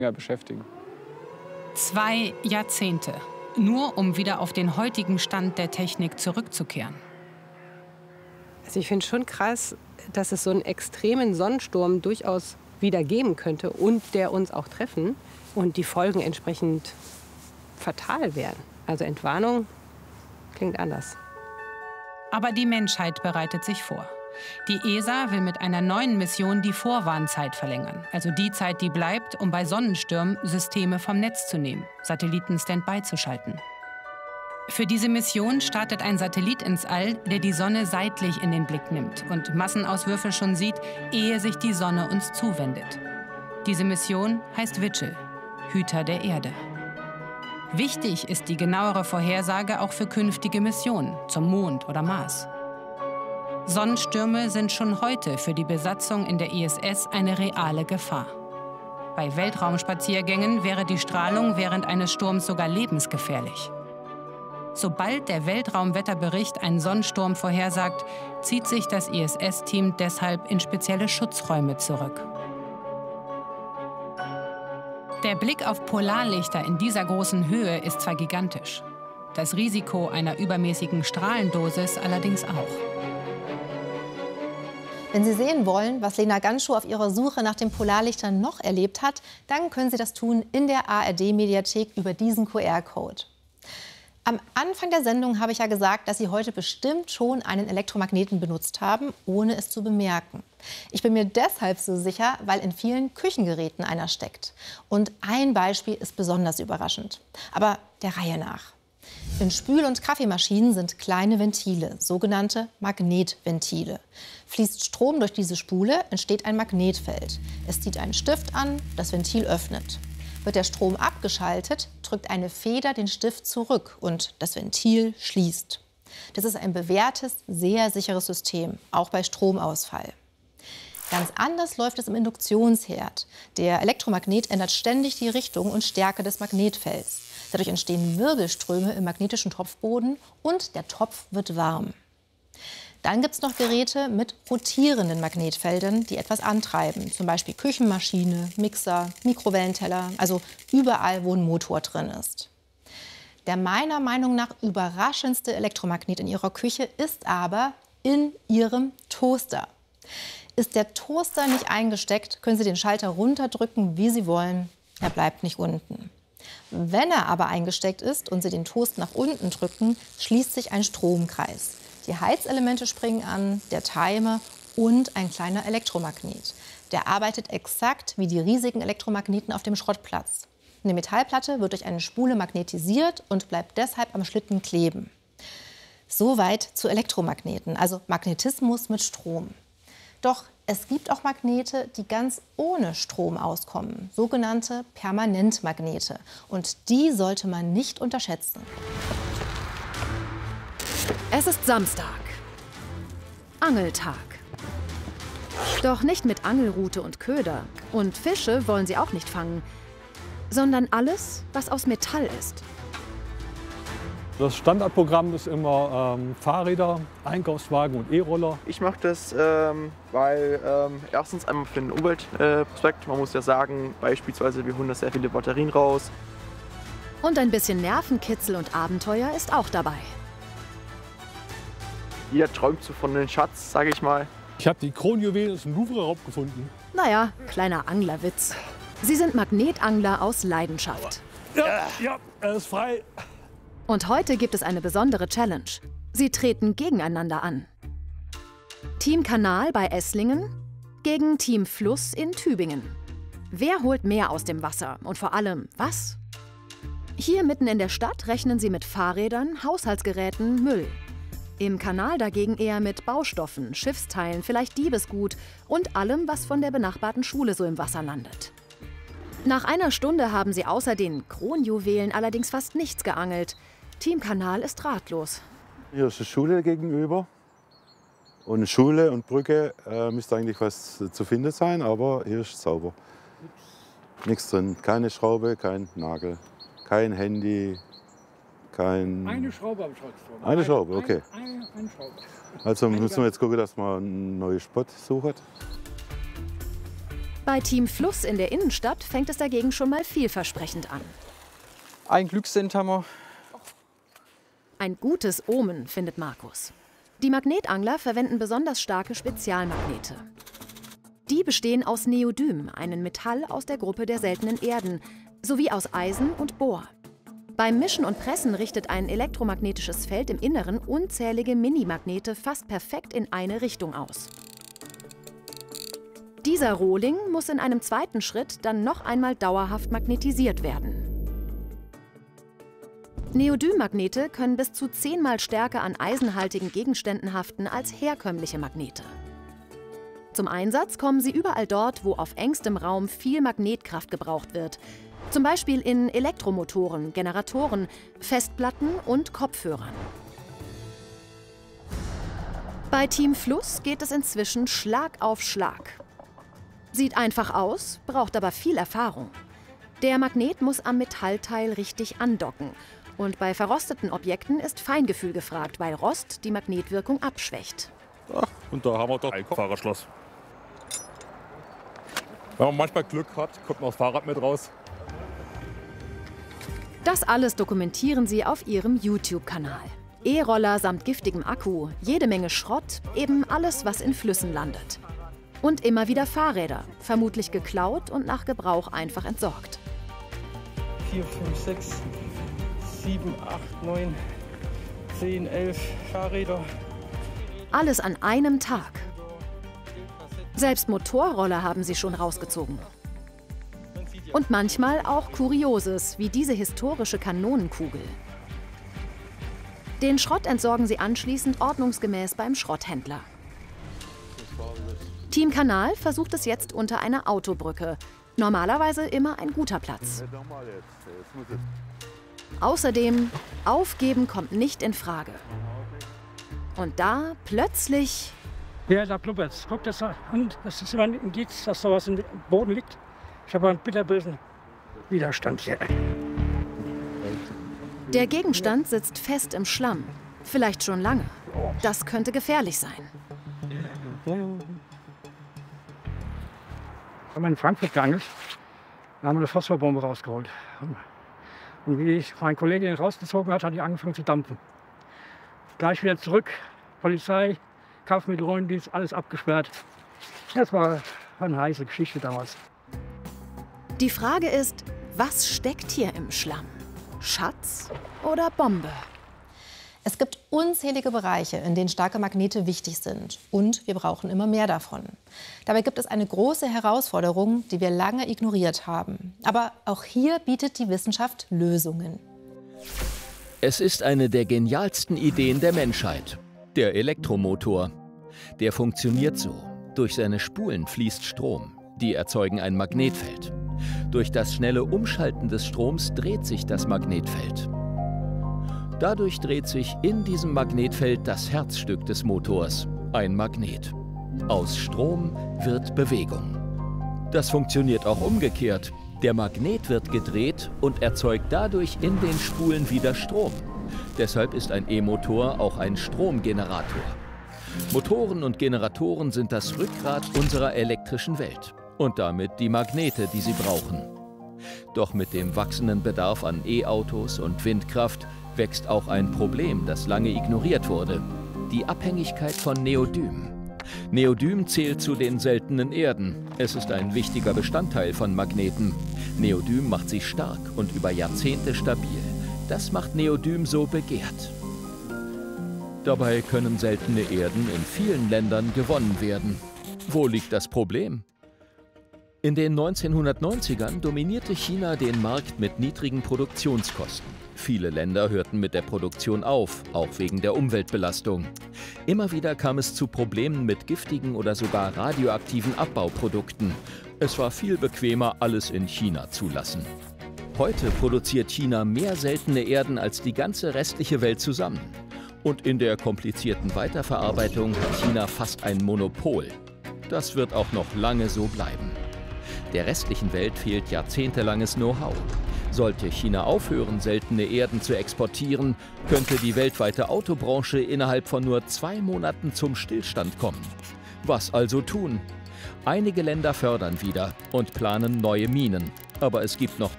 beschäftigen. 2 Jahrzehnte, nur um wieder auf den heutigen Stand der Technik zurückzukehren. Also ich finde schon krass, dass es so einen extremen Sonnensturm durchaus wieder geben könnte und der uns auch treffen und die Folgen entsprechend fatal werden. Also Entwarnung klingt anders. Aber die Menschheit bereitet sich vor. Die ESA will mit einer neuen Mission die Vorwarnzeit verlängern. Also die Zeit, die bleibt, um bei Sonnenstürmen Systeme vom Netz zu nehmen, Satelliten Standby zu schalten. Für diese Mission startet ein Satellit ins All, der die Sonne seitlich in den Blick nimmt und Massenauswürfe schon sieht, ehe sich die Sonne uns zuwendet. Diese Mission heißt Vigil, Hüter der Erde. Wichtig ist die genauere Vorhersage auch für künftige Missionen zum Mond oder Mars. Sonnenstürme sind schon heute für die Besatzung in der ISS eine reale Gefahr. Bei Weltraumspaziergängen wäre die Strahlung während eines Sturms sogar lebensgefährlich. Sobald der Weltraumwetterbericht einen Sonnensturm vorhersagt, zieht sich das ISS-Team deshalb in spezielle Schutzräume zurück. Der Blick auf Polarlichter in dieser großen Höhe ist zwar gigantisch, das Risiko einer übermäßigen Strahlendosis allerdings auch. Wenn Sie sehen wollen, was Lena Ganschow auf ihrer Suche nach den Polarlichtern noch erlebt hat, dann können Sie das tun in der ARD-Mediathek über diesen QR-Code. Am Anfang der Sendung habe ich ja gesagt, dass Sie heute bestimmt schon einen Elektromagneten benutzt haben, ohne es zu bemerken. Ich bin mir deshalb so sicher, weil in vielen Küchengeräten einer steckt. Und ein Beispiel ist besonders überraschend. Aber der Reihe nach. In Spül- und Kaffeemaschinen sind kleine Ventile, sogenannte Magnetventile. Fließt Strom durch diese Spule, entsteht ein Magnetfeld. Es zieht einen Stift an, das Ventil öffnet. Wird der Strom abgeschaltet, drückt eine Feder den Stift zurück und das Ventil schließt. Das ist ein bewährtes, sehr sicheres System, auch bei Stromausfall. Ganz anders läuft es im Induktionsherd. Der Elektromagnet ändert ständig die Richtung und Stärke des Magnetfelds. Dadurch entstehen Wirbelströme im magnetischen Topfboden und der Topf wird warm. Dann gibt es noch Geräte mit rotierenden Magnetfeldern, die etwas antreiben. Zum Beispiel Küchenmaschine, Mixer, Mikrowellenteller, also überall, wo ein Motor drin ist. Der meiner Meinung nach überraschendste Elektromagnet in Ihrer Küche ist aber in Ihrem Toaster. Ist der Toaster nicht eingesteckt, können Sie den Schalter runterdrücken, wie Sie wollen. Er bleibt nicht unten. Wenn er aber eingesteckt ist und Sie den Toast nach unten drücken, schließt sich ein Stromkreis. Die Heizelemente springen an, der Timer und ein kleiner Elektromagnet. Der arbeitet exakt wie die riesigen Elektromagneten auf dem Schrottplatz. Eine Metallplatte wird durch eine Spule magnetisiert und bleibt deshalb am Schlitten kleben. Soweit zu Elektromagneten, also Magnetismus mit Strom. Doch es gibt auch Magnete, die ganz ohne Strom auskommen, sogenannte Permanentmagnete. Und die sollte man nicht unterschätzen. Es ist Samstag. Angeltag. Doch nicht mit Angelrute und Köder. Und Fische wollen sie auch nicht fangen, sondern alles, was aus Metall ist. Das Standardprogramm ist immer Fahrräder, Einkaufswagen und E-Roller. Ich mache das, weil erstens einmal für den Umweltaspekt, man muss ja sagen, beispielsweise wir holen da sehr viele Batterien raus. Und ein bisschen Nervenkitzel und Abenteuer ist auch dabei. Jeder träumt so von einem Schatz, sage ich mal. Ich habe die Kronjuwelen aus dem Louvre rausgefunden. Naja, kleiner Anglerwitz. Sie sind Magnetangler aus Leidenschaft. Ja, er ist frei. Und heute gibt es eine besondere Challenge. Sie treten gegeneinander an. Team Kanal bei Esslingen gegen Team Fluss in Tübingen. Wer holt mehr aus dem Wasser und vor allem was? Hier mitten in der Stadt rechnen sie mit Fahrrädern, Haushaltsgeräten, Müll. Im Kanal dagegen eher mit Baustoffen, Schiffsteilen, vielleicht Diebesgut und allem, was von der benachbarten Schule so im Wasser landet. Nach einer Stunde haben sie außer den Kronjuwelen allerdings fast nichts geangelt. Team Kanal ist ratlos. Hier ist eine Schule gegenüber. Und Schule und Brücke müsste eigentlich was zu finden sein, aber hier ist es sauber. Nichts drin, keine Schraube, kein Nagel, kein Handy, kein... Eine Schraube habe ich rausgefunden. Eine Schraube, okay. Eine Schraube. Also müssen wir jetzt gucken, dass wir einen neuen Spot suchen. Bei Team Fluss in der Innenstadt fängt es dagegen schon mal vielversprechend an. Ein Glückscent haben wir. Ein gutes Omen, findet Markus. Die Magnetangler verwenden besonders starke Spezialmagnete. Die bestehen aus Neodym, einem Metall aus der Gruppe der seltenen Erden, sowie aus Eisen und Bohr. Beim Mischen und Pressen richtet ein elektromagnetisches Feld im Inneren unzählige Minimagnete fast perfekt in eine Richtung aus. Dieser Rohling muss in einem zweiten Schritt dann noch einmal dauerhaft magnetisiert werden. Neodym-Magnete können bis zu 10-mal stärker an eisenhaltigen Gegenständen haften als herkömmliche Magnete. Zum Einsatz kommen sie überall dort, wo auf engstem Raum viel Magnetkraft gebraucht wird. Zum Beispiel in Elektromotoren, Generatoren, Festplatten und Kopfhörern. Bei Team Fluss geht es inzwischen Schlag auf Schlag. Sieht einfach aus, braucht aber viel Erfahrung. Der Magnet muss am Metallteil richtig andocken. Und bei verrosteten Objekten ist Feingefühl gefragt, weil Rost die Magnetwirkung abschwächt. Ach, und da haben wir doch ein Fahrradschloss. Wenn man manchmal Glück hat, kommt noch das Fahrrad mit raus. Das alles dokumentieren sie auf ihrem YouTube-Kanal. E-Roller samt giftigem Akku, jede Menge Schrott, eben alles, was in Flüssen landet. Und immer wieder Fahrräder, vermutlich geklaut und nach Gebrauch einfach entsorgt. 4, 5, 6, 7, 8, 9, 10, 11 Fahrräder. Alles an einem Tag. Selbst Motorroller haben sie schon rausgezogen. Und manchmal auch Kurioses, wie diese historische Kanonenkugel. Den Schrott entsorgen sie anschließend ordnungsgemäß beim Schrotthändler. Team Kanal versucht es jetzt unter einer Autobrücke. Normalerweise immer ein guter Platz. Außerdem, aufgeben kommt nicht in Frage. Und da plötzlich... Ja, da blubbert. Guck das an. Das ist immer ein Indiz, dass sowas im Boden liegt. Ich habe einen bitterbösen Widerstand hier. Der Gegenstand sitzt fest im Schlamm. Vielleicht schon lange. Das könnte gefährlich sein. Wenn man in Frankfurt gegangen ist, da haben wir eine Phosphorbombe rausgeholt. Und wie ich mein Kollege den rausgezogen hat, hat die angefangen zu dampfen. Gleich wieder zurück, Polizei, Kaufmittelräumdienst, alles abgesperrt. Das war eine heiße Geschichte damals. Die Frage ist, was steckt hier im Schlamm? Schatz oder Bombe? Es gibt unzählige Bereiche, in denen starke Magnete wichtig sind. Und wir brauchen immer mehr davon. Dabei gibt es eine große Herausforderung, die wir lange ignoriert haben. Aber auch hier bietet die Wissenschaft Lösungen. Es ist eine der genialsten Ideen der Menschheit. Der Elektromotor. Der funktioniert so. Durch seine Spulen fließt Strom. Die erzeugen ein Magnetfeld. Durch das schnelle Umschalten des Stroms dreht sich das Magnetfeld. Dadurch dreht sich in diesem Magnetfeld das Herzstück des Motors, ein Magnet. Aus Strom wird Bewegung. Das funktioniert auch umgekehrt. Der Magnet wird gedreht und erzeugt dadurch in den Spulen wieder Strom. Deshalb ist ein E-Motor auch ein Stromgenerator. Motoren und Generatoren sind das Rückgrat unserer elektrischen Welt und damit die Magnete, die sie brauchen. Doch mit dem wachsenden Bedarf an E-Autos und Windkraft wächst auch ein Problem, das lange ignoriert wurde: die Abhängigkeit von Neodym. Neodym zählt zu den seltenen Erden. Es ist ein wichtiger Bestandteil von Magneten. Neodym macht sie stark und über Jahrzehnte stabil. Das macht Neodym so begehrt. Dabei können seltene Erden in vielen Ländern gewonnen werden. Wo liegt das Problem? In den 1990ern dominierte China den Markt mit niedrigen Produktionskosten. Viele Länder hörten mit der Produktion auf, auch wegen der Umweltbelastung. Immer wieder kam es zu Problemen mit giftigen oder sogar radioaktiven Abbauprodukten. Es war viel bequemer, alles in China zu lassen. Heute produziert China mehr seltene Erden als die ganze restliche Welt zusammen. Und in der komplizierten Weiterverarbeitung hat China fast ein Monopol. Das wird auch noch lange so bleiben. Der restlichen Welt fehlt jahrzehntelanges Know-how. Sollte China aufhören, seltene Erden zu exportieren, könnte die weltweite Autobranche innerhalb von nur 2 Monaten zum Stillstand kommen. Was also tun? Einige Länder fördern wieder und planen neue Minen. Aber es gibt noch